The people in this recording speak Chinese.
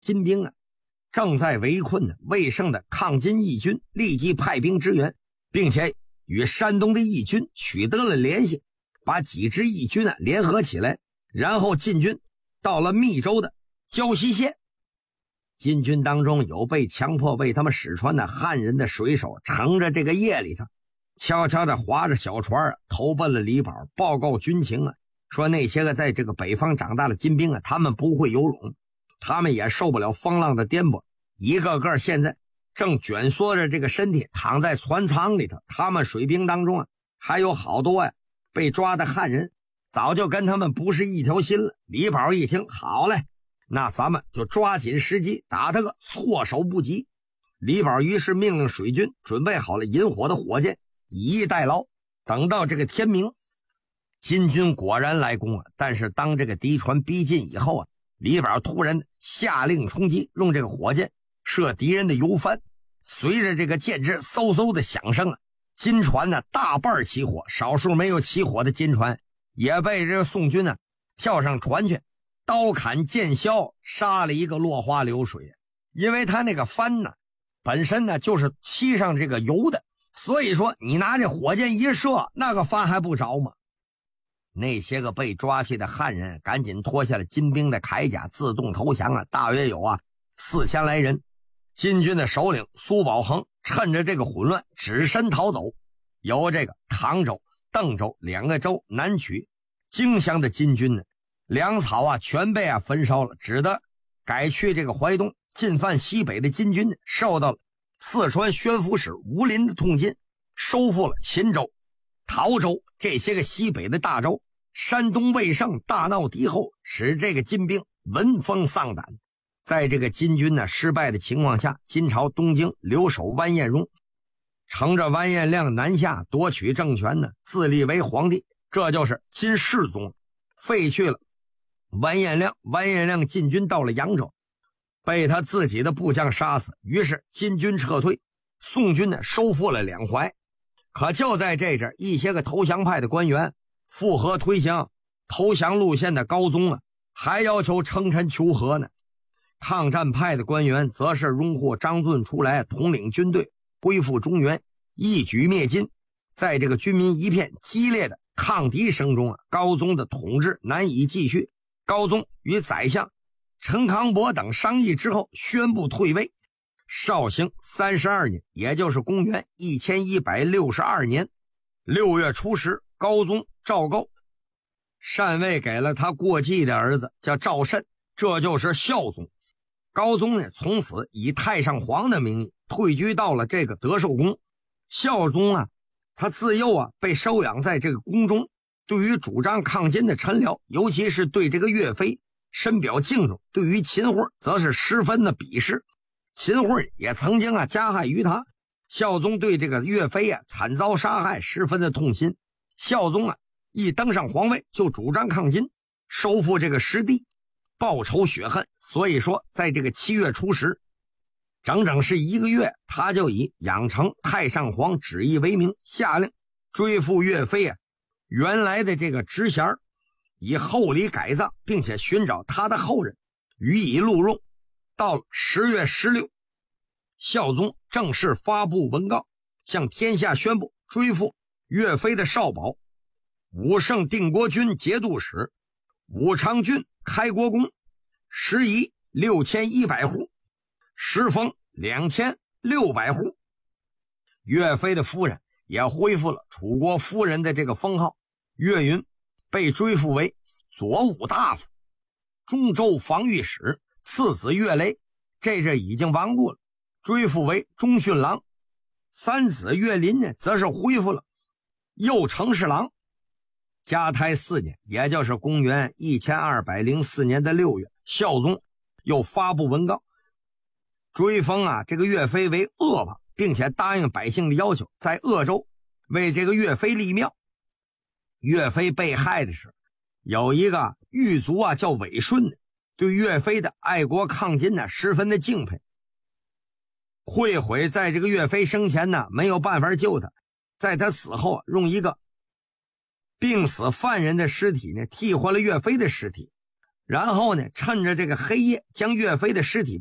金兵啊正在围困的魏胜的抗金义军立即派兵支援，并且与山东的义军取得了联系，把几支义军啊联合起来，然后进军到了密州的胶西县。金军当中有被强迫为他们使船的汉人的水手，乘着这个夜里头悄悄地划着小船投奔了李宝，报告军情啊，说那些个在这个北方长大的金兵啊，他们不会游泳，他们也受不了风浪的颠簸，一个个现在正卷缩着这个身体躺在船舱里头。他们水兵当中啊还有好多呀被抓的汉人，早就跟他们不是一条心了。李宝一听，好嘞，那咱们就抓紧时机打他个措手不及。李宝于是命令水军准备好了引火的火箭，以逸待劳，等到这个天明，金军果然来攻了。但是当这个敌船逼近以后啊，李宝突然下令冲击，用这个火箭射敌人的油帆。随着这个箭支嗖嗖的响声啊，金船呢大半起火，少数没有起火的金船也被这个宋军呢跳上船去，刀砍剑削，杀了一个落花流水。因为他那个帆呢本身呢就是漆上这个油的，所以说你拿这火箭一射，那个帆还不着吗？那些个被抓去的汉人赶紧脱下了金兵的铠甲，自动投降啊，大约有4000来人。金军的首领苏保恒趁着这个混乱只身逃走，由这个唐州、邓州2个州南取荆襄的金军呢，粮草啊全被焚烧了，只得改去这个淮东。进犯西北的金军受到了四川宣抚使吴林的痛击，收复了秦州、陶州这些个西北的大州。山东魏胜大闹敌后，使这个金兵闻风丧胆。在这个金军呢失败的情况下，金朝东京留守完颜荣，乘着完颜亮南下夺取政权呢，自立为皇帝，这就是金世宗。废去了完颜亮，完颜亮进军到了扬州，被他自己的部将杀死，于是金军撤退，宋军呢收复了两淮。可就在这阵，一些个投降派的官员附和推行投降路线的高宗还要求称臣求和呢。抗战派的官员则是荣获张俊出来统领军队，恢复中原，一举灭金。在这个军民一片激烈的抗敌声中高宗的统治难以继续。高宗与宰相陈康伯等商议之后，宣布退位。绍兴32年，也就是公元1162年6月初10，高宗赵构禅位给了他过继的儿子叫赵慎，这就是孝宗。高宗呢从此以太上皇的名义退居到了这个德寿宫。孝宗他自幼被收养在这个宫中，对于主张抗金的臣僚，尤其是对这个岳飞深表敬重，对于秦桧则是十分的鄙视。秦桧也曾经加害于他，孝宗对这个岳飞惨遭杀害十分的痛心。孝宗一登上皇位就主张抗金，收复这个失地，报仇雪恨。所以说在这个7月初10，整整是1个月，他就以养成太上皇旨意为名，下令追复岳飞原来的这个职衔，以厚礼改葬，并且寻找他的后人予以录用。到了10月16，孝宗正式发布文告，向天下宣布追复岳飞的少保武圣定国军节度使武昌郡开国公，食邑6100户，食封2600户。岳飞的夫人也恢复了楚国夫人的这个封号，岳云被追复为左武大夫、中州防御使，次子岳雷这阵已经亡故了，追复为中训郎。三子岳林呢则是恢复了右丞侍郎。嘉泰4年，也就是公元1204年的6月，孝宗又发布文告，追封这个岳飞为鄂王，并且答应百姓的要求，在鄂州为这个岳飞立庙。岳飞被害的时候，有一个狱卒叫韦顺的，对岳飞的爱国抗金十分的敬佩。会悔在这个岳飞生前没有办法救他，在他死后用一个病死犯人的尸体替换了岳飞的尸体， 然后呢，趁着这个黑夜，将岳飞的尸体